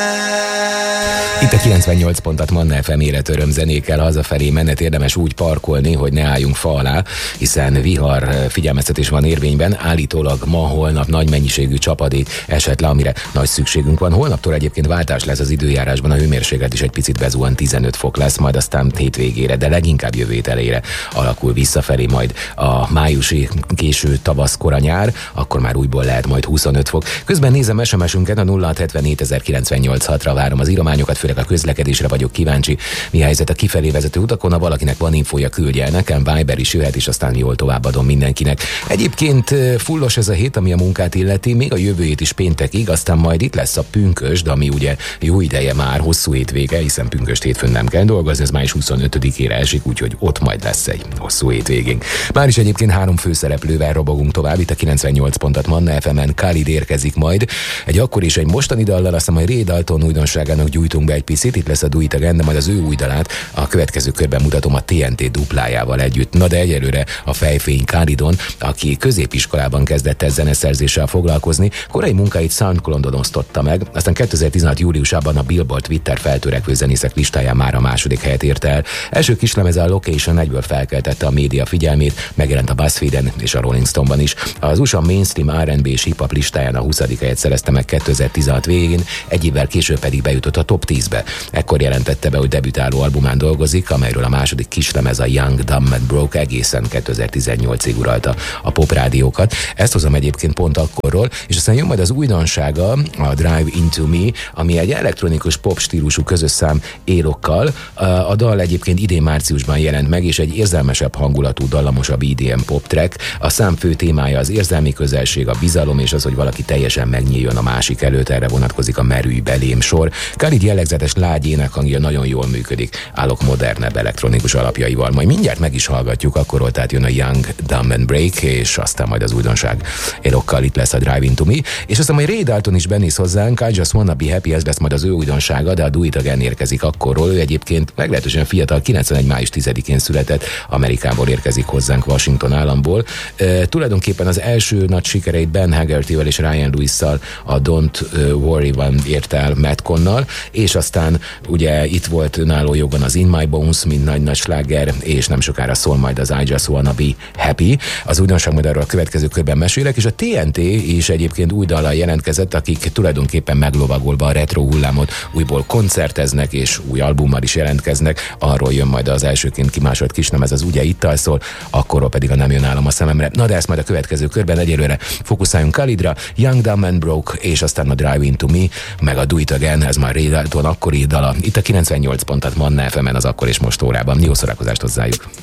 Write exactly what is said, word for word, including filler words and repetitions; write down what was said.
Itt a kilencvennyolc pontat Manna ef em életöröm zenékkel hazafelé menet érdemes úgy parkolni, hogy ne álljunk fa alá, hiszen vihar figyelmeztetés van érvényben, állítólag ma, holnap nagy mennyiségű csapadék esett le, amire nagy szükségünk van. Holnaptól egyébként váltás lesz az időjárásban, a hőmérséklet is egy picit bezuhan, tizenöt fok lesz, majd aztán hétvégére, de leginkább jövő hét elejére alakul visszafelé majd a májusi késő tavasz, kora nyár, akkor már újból lehet majd huszonöt fok. Közben nézem es em es-ünket, a nulla hat hetvenhét ezerkilencvennyolc hatra várom az írományokat, főleg a közlekedésre vagyok kíváncsi. Mi helyzet a kifelé vezető utakon, ha valakinek van infója, küldje el nekem, Viber is jöhet, és aztán jól továbbadom mindenkinek. Egyébként fullos ez a hét, ami a munkát illeti, még a jövő hét is péntekig, aztán majd itt lesz a pünkösd, ami ugye jó ideje már, hosszú hétvége, hiszen pünkösd hétfőn nem kell dolgozni, ez május huszonötödikére esik, úgyhogy ott majd lesz egy hosszú hétvégénk. Már is egyébként három főszereplővel robogunk tovább, itt a kilencvennyolc pontot Manna ef emen. Khalid érkezik majd, egy akkor és egy mostani dallal, aztán majd Ray Dalton újdonságának gyújtunk be egy picit, itt lesz a Do It Again, de majd az ő új dalát a következő körben mutatom a té en té duplájával együtt. Na de egyelőre a fejfény Khalidon, aki középiskolában kezdett ez zeneszerzéssel foglalkozni, korai munkáit SoundCloudon osztotta meg, aztán kétezer-tizenhat júliusában a Billboard Twitter feltörekvő zenészek listáján már a második helyet érte el. Első kislemeze, a Location egyből felkeltette a média figyelmét, megjelent a BuzzFeeden és a Rolling Stone-ban is. Az u es á mainstream er and bé és hip-hop listáján a huszadik helyet szerezte meg kétezer-tizenhat végén, egy évvel később pedig bejutott a top tízbe. Ekkor jelentette be, hogy debütáló albumán dolgozik, amelyről a második kislemez, a Young, Dumb and Broke egészen kétezer-tizennyolcig uralta a poprádiókat. Ezt hozom egyébként pont akkorról, és aztán jön majd az újdonsága, a Drive Into Me, ami egy elektronikus pop stílusú közös szám élokkal. A dal egyébként idén márciusban jelent meg, és egy érzelmesebb hangulatú, dallamosabb i dé em pop track. A szám fő témája az érzelmi közelség, a bizalom, és az, hogy valaki teljesen megnyíljon a másik előtt, erre vonatkozik a Merülj belém sor. Khalid jellegzetes lágy énekhangja nagyon jól működik, állok modernebb elektronikus alapjaival. Majd mindjárt meg is hallgatjuk, akkor tehát jön a Young, Dumb and Break, és aztán majd az újdonság élokkal, itt lesz a Drive Into Me, és aztán majd Ray Dalton is benéz hozzánk, I Just Wanna Be Happy, ez lesz majd az ő újdonsága, de a Do It Again érkezik akkorról. Ő egyébként meglehetősen fiatal, kilencvenegy május tizedikén született, Amerikából érkezik hozzánk, Washington államból. E, tulajdonképpen az első nagy sikereit Ben Haggertyvel és Ryan Lewis-szal, a Don't Worry-ban ért el Matt Connal, és aztán ugye itt volt önálló jogon az In My Bones, mint nagy-nagy sláger, és nem sokára szól majd az I Just Wanna Be Happy. Az újdonság majd arról a következő körben mesélek, és a té en té is egyébként új dallal jelentkezett, akik tulajdonképpen meglovagolva a retro hullámot újból koncerteznek, és új albummal is jelentkeznek. Arról jön majd az elsőként kimásolt kislemez, az ugye itt alszol, akkorról pedig a Nem jön állam a szememre. Na de ezt majd a következő körben, egyelőre fókuszáljunk Khalidra, Young, Dumb and Broke, és aztán a Drive Into Me, meg a Do It Again, ez már Ray Dalton akkori dala. Itt a kilencvennyolc pontot Manna ef emen, az akkor és most órában. Jó szórakozást hozzájuk!